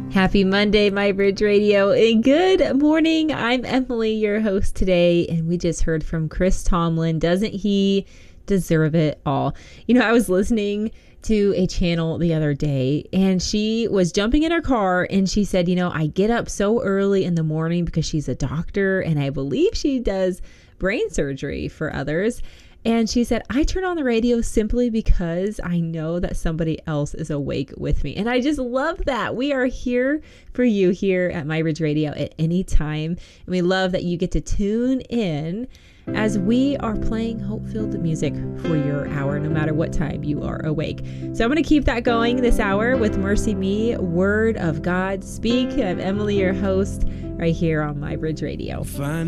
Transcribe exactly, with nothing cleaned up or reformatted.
Happy Monday, My Bridge Radio, and good morning. I'm Emily, your host today, and we just heard from Chris Tomlin. Doesn't he deserve it all? You know, I was listening to a channel the other day, and she was jumping in her car, and she said, you know, I get up so early in the morning because she's a doctor, and I believe she does brain surgery for others. And she said, I turn on the radio simply because I know that somebody else is awake with me. And I just love that. We are here for you here at My Bridge Radio at any time. And we love that you get to tune in as we are playing hope-filled music for your hour, no matter what time you are awake. So I'm going to keep that going this hour with Mercy Me, Word of God Speak. I'm Emily, your host, right here on My Bridge Radio. Find